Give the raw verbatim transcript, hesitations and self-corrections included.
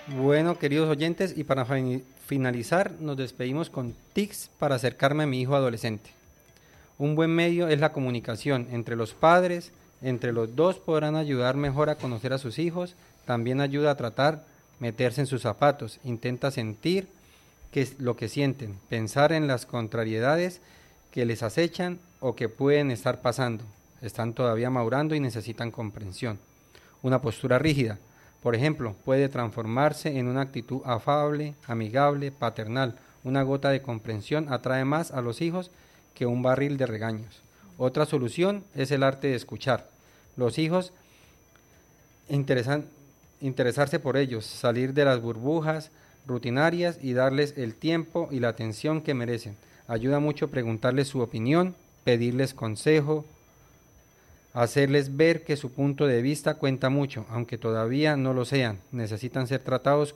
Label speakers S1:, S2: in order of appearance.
S1: Bueno, queridos oyentes, y para fin- finalizar, nos despedimos con tips para acercarme a mi hijo adolescente. Un buen medio es la comunicación entre los padres, entre los dos podrán ayudar mejor a conocer a sus hijos, también ayuda a tratar, meterse en sus zapatos, intenta sentir qué es lo que sienten, pensar en las contrariedades que les acechan o que pueden estar pasando, están todavía madurando y necesitan comprensión. Una postura rígida, por ejemplo, puede transformarse en una actitud afable, amigable, paternal. Una gota de comprensión atrae más a los hijos que un barril de regaños. Otra solución es el arte de escuchar. Los hijos interesan, interesarse por ellos, salir de las burbujas rutinarias y darles el tiempo y la atención que merecen. Ayuda mucho preguntarles su opinión, pedirles consejo, hacerles ver que su punto de vista cuenta mucho, aunque todavía no lo sean. Necesitan ser tratados